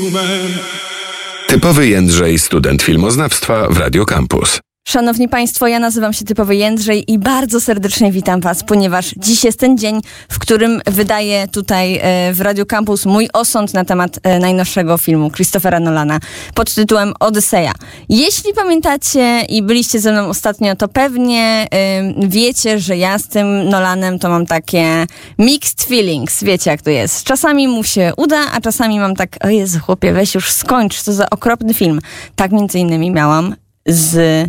Typowy Jędrzej, student filmoznawstwa w Radio Campus. Szanowni Państwo, ja nazywam się Typowy Jędrzej i bardzo serdecznie witam Was, ponieważ dziś jest ten dzień, w którym wydaję tutaj w Radio Campus mój osąd na temat najnowszego filmu Christophera Nolana pod tytułem Odyseja. Jeśli pamiętacie i byliście ze mną ostatnio, to pewnie wiecie, że ja z tym Nolanem to mam takie mixed feelings. Wiecie, jak to jest. Czasami mu się uda, a czasami mam tak, o Jezu, chłopie, weź już skończ, co za okropny film. Tak między innymi miałam z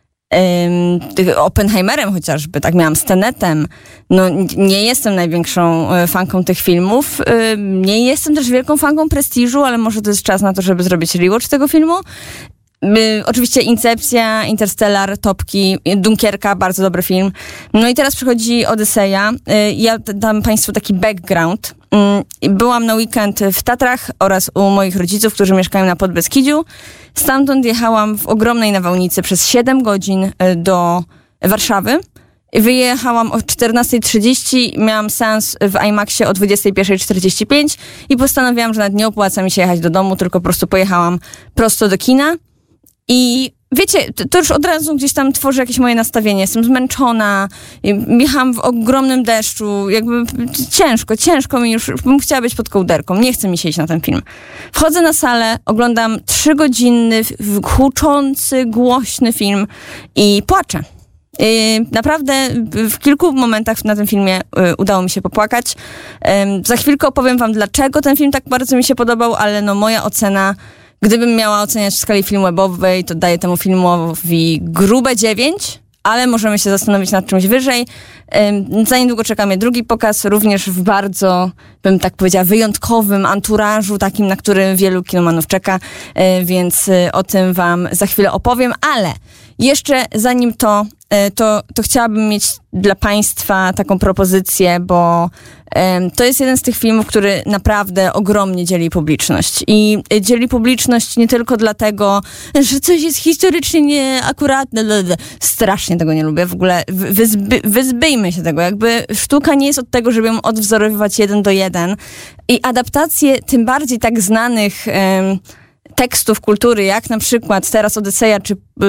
Oppenheimerem chociażby, tak miałam z Tenetem. No, nie jestem największą fanką tych filmów. Nie jestem też wielką fanką Prestiżu, ale może to jest czas na to, żeby zrobić rewatch tego filmu. Oczywiście Incepcja, Interstellar, Topki, Dunkierka, bardzo dobry film. No i teraz przychodzi Odyseja. Ja dam Państwu taki background. Byłam na weekend w Tatrach oraz u moich rodziców, którzy mieszkają na Podbeskidziu. Stamtąd jechałam w ogromnej nawałnicy przez 7 godzin do Warszawy. Wyjechałam o 14:30, miałam seans w IMAXie o 21:45 i postanowiłam, że nawet nie opłaca mi się jechać do domu, tylko po prostu pojechałam prosto do kina. I wiecie, to już od razu gdzieś tam tworzy jakieś moje nastawienie. Jestem zmęczona, jechałam w ogromnym deszczu, jakby ciężko mi już, bym chciała być pod kołderką, nie chce mi się iść na ten film. Wchodzę na salę, oglądam 3-godzinny, huczący, głośny film i płaczę. Naprawdę w kilku momentach na tym filmie udało mi się popłakać. Za chwilkę opowiem wam, dlaczego ten film tak bardzo mi się podobał, ale no moja ocena, gdybym miała oceniać w skali filmowej, to daję temu filmowi grube 9, ale możemy się zastanowić nad czymś wyżej. Za niedługo czeka mnie drugi pokaz, również w bardzo, bym tak powiedziała, wyjątkowym anturażu, takim, na którym wielu kinomanów czeka, więc o tym wam za chwilę opowiem, ale jeszcze zanim to chciałabym mieć dla Państwa taką propozycję, bo to jest jeden z tych filmów, który naprawdę ogromnie dzieli publiczność. I dzieli publiczność nie tylko dlatego, że coś jest historycznie nieakuratne. Strasznie tego nie lubię. W ogóle wyzbyjmy się tego. Jakby sztuka nie jest od tego, żeby ją odwzorowywać 1:1. I adaptacje tym bardziej tak znanych tekstów kultury, jak na przykład teraz Odyseja,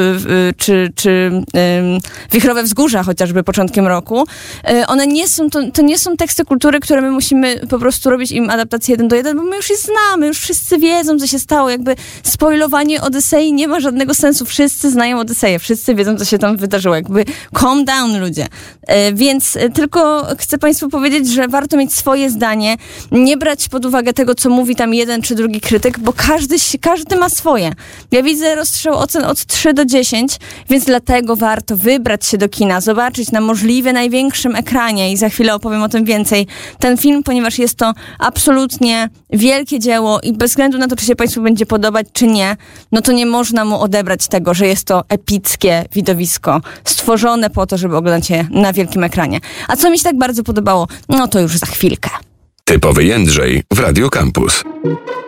czy Wichrowe Wzgórza, chociażby początkiem roku, one to nie są teksty kultury, które my musimy po prostu robić im adaptację 1:1, bo my już je znamy, już wszyscy wiedzą, co się stało. Jakby spoilowanie Odysei nie ma żadnego sensu. Wszyscy znają Odyseję, wszyscy wiedzą, co się tam wydarzyło. Jakby calm down, ludzie. Więc tylko chcę Państwu powiedzieć, że warto mieć swoje zdanie, nie brać pod uwagę tego, co mówi tam jeden czy drugi krytyk, bo każdy ma swoje. Ja widzę rozstrzał ocen od 3 do 10, więc dlatego warto wybrać się do kina, zobaczyć na możliwie największym ekranie i za chwilę opowiem o tym więcej ten film, ponieważ jest to absolutnie wielkie dzieło i bez względu na to, czy się Państwu będzie podobać, czy nie, no to nie można mu odebrać tego, że jest to epickie widowisko, stworzone po to, żeby oglądać je na wielkim ekranie. A co mi się tak bardzo podobało? No to już za chwilkę. Typowy Jędrzej w Radio Campus.